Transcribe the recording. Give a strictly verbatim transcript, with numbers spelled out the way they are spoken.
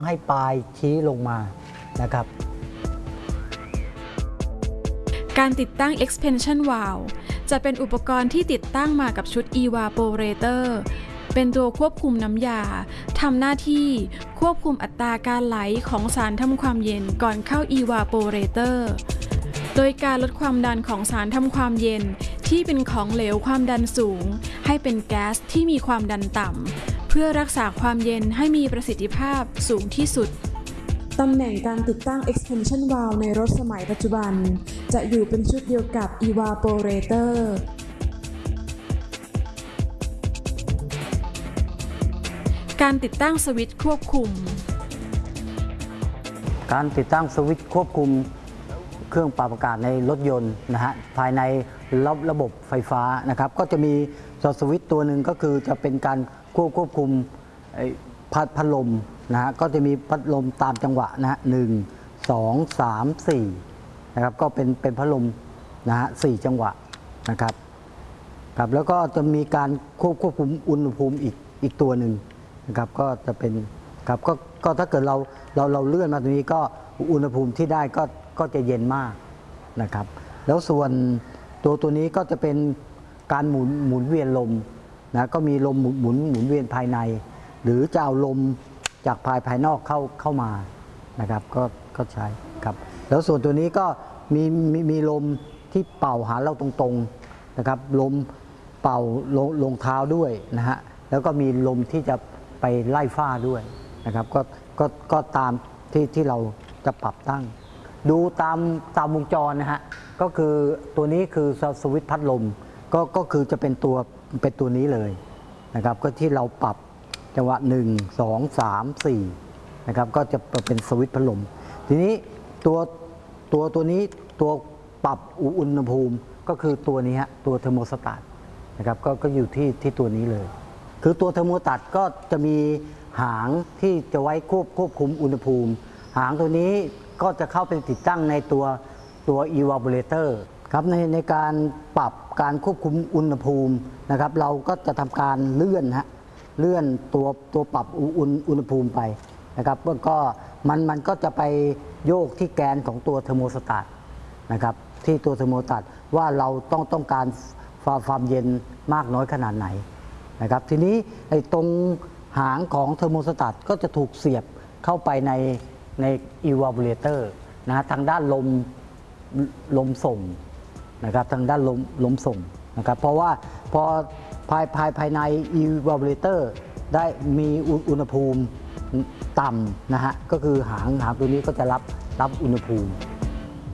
ให้ปลายชี้ลงมานะครับการติดตั้ง expansion valve จะเป็นอุปกรณ์ที่ติดตั้งมากับชุด evaporator เป็นตัวควบคุมน้ำยาทำหน้าที่ควบคุมอัตราการไหลของสารทำความเย็นก่อนเข้า evaporator โดยการลดความดันของสารทำความเย็นที่เป็นของเหลวความดันสูงให้เป็นแก๊สที่มีความดันต่ำเพื่อรักษาความเย็นให้มีประสิทธิภาพสูงที่สุดตำแหน่งการติดตั้ง expansion valve ในรถสมัยปัจจุบันจะอยู่เป็นชุดเดียวกับ evaporator การติดตั้งสวิตช์ควบคุมการติดตั้งสวิตช์ควบคุมเครื่องปรับอากาศในรถยนต์นะฮะภายในระระบบไฟฟ้านะครับก็จะมีสวิตช์ตัวหนึ่งก็คือจะเป็นการควบคุมพัดพัดลมนะฮะก็จะมีพัดลมตามจังหวะนะฮะหนึ่งสองสามสี่นะครับก็เป็นเป็นพัดลมนะฮะสี่จังหวะนะครับครับแล้วก็จะมีการควบควบคุมอุณหภูมิอีกอีกตัวหนึ่งนะครับก็จะเป็นครับก็ก็ถ้าเกิดเราเราเราเลื่อนมาตรงนี้ก็อุณหภูมิที่ได้ก็ก็จะเย็นมากนะครับแล้วส่วนตัวตัวนี้ก็จะเป็นการหมุนหมุนเวียนลมนะก็มีลมหมุนหมุนหมุนเวียนภายในหรือจะเอาลมจากภายภายนอกเข้าเข้ามานะครับก็ก็ใช้ครับแล้วส่วนตัวนี้ก็มีมีมีลมที่เป่าหาเราตรงๆนะครับลมเป่าลงลงเท้าด้วยนะฮะแล้วก็มีลมที่จะไปไล่ฝ้าด้วยนะครับก็ก็ก็ตามที่ที่เราจะปรับตั้งดูตามตามวงจรนะฮะก็คือตัวนี้คือสวิตช์พัดลมก็ก็คือจะเป็นตัวเป็นตัวนี้เลยนะครับก็ที่เราปรับจังหวะหนึ่ง สอง สาม สี่นะครับก็จะเป็นสวิตช์พัดลมทีนี้ตัวตัวตัวนี้ตัวปรับอุณหภูมิก็คือตัวนี้ฮะตัวเทอร์โมสแตทนะครับก็ก็อยู่ที่ที่ตัวนี้เลยคือตัวเทอร์โมสแตทก็จะมีหางที่จะไว้ควบควบคุมอุณหภูมิหางตัวนี้ก็จะเข้าไปติดตั้งในตัวตัว evaporator ครับในในการปรับการควบคุมอุณหภูมินะครับเราก็จะทำการเลื่อนฮะเลื่อนตัวตัวปรับอุณอุณหภูมิไปนะครับก็มันมันก็จะไปโยกที่แกนของตัวเทอร์โมสแตทนะครับที่ตัวเทอร์โมสแตทว่าเราต้องต้องการความเย็นมากน้อยขนาดไหนนะครับทีนี้ไอ้ตรงหางของเทอร์โมสแตทก็จะถูกเสียบเข้าไปในใน evaporator นะทางด้านลมลมส่งนะครับทางด้านลมลมส่งนะครับเพราะว่าพอภายภายภายใน evaporator ได้มีอุณหภูมิต่ำนะฮะก็คือหางหางตัวนี้ก็จะรับรับอุณหภูมิ